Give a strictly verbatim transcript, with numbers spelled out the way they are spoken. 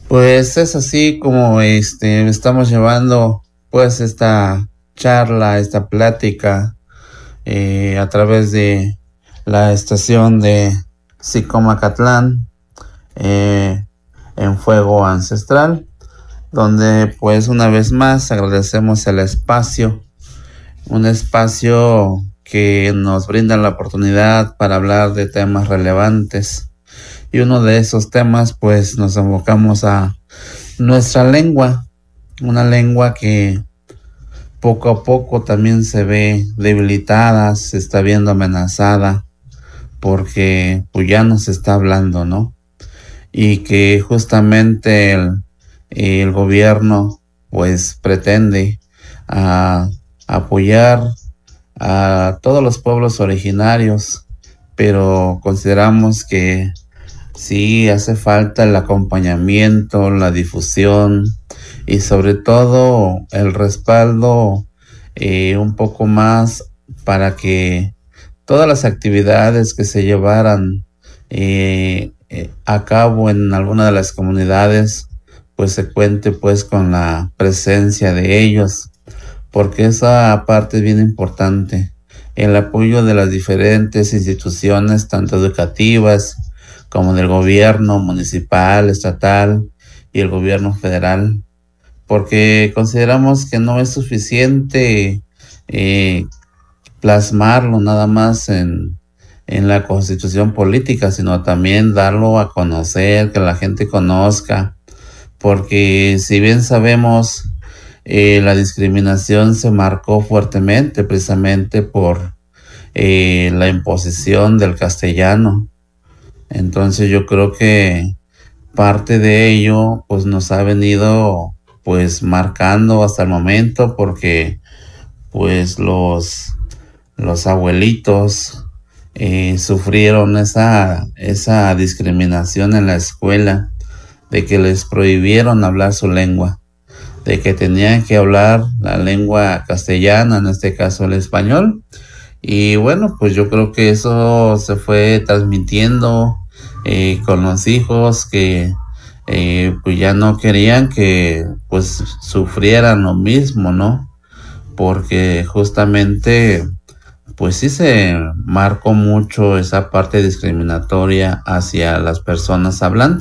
Pues es así como este estamos llevando pues esta charla, esta plática eh, a través de la estación de Sicomacatlán eh, en Fuego Ancestral, donde pues una vez más agradecemos el espacio, un espacio que nos brinda la oportunidad para hablar de temas relevantes. Y uno de esos temas pues nos enfocamos a nuestra lengua, una lengua que poco a poco también se ve debilitada, se está viendo amenazada porque pues ya no se está hablando, ¿no? Y que justamente el, el gobierno pues pretende a, apoyar a todos los pueblos originarios, pero consideramos que sí hace falta el acompañamiento, la difusión y sobre todo el respaldo eh, un poco más para que todas las actividades que se llevaran eh, eh, a cabo en alguna de las comunidades pues se cuente pues con la presencia de ellos, porque esa parte es bien importante, el apoyo de las diferentes instituciones tanto educativas como del gobierno municipal, estatal y el gobierno federal, porque consideramos que no es suficiente eh, plasmarlo nada más en, en la constitución política, sino también darlo a conocer, que la gente conozca, porque si bien sabemos, eh, la discriminación se marcó fuertemente precisamente por eh, la imposición del castellano. Entonces yo creo que parte de ello pues nos ha venido pues marcando hasta el momento, porque pues los los abuelitos eh, sufrieron esa esa discriminación en la escuela, de que les prohibieron hablar su lengua, de que tenían que hablar la lengua castellana, en este caso el español. Y bueno, pues yo creo que eso se fue transmitiendo eh, con los hijos que eh, pues ya no querían que pues sufrieran lo mismo, ¿no? Porque justamente pues sí se marcó mucho esa parte discriminatoria hacia las personas hablantes.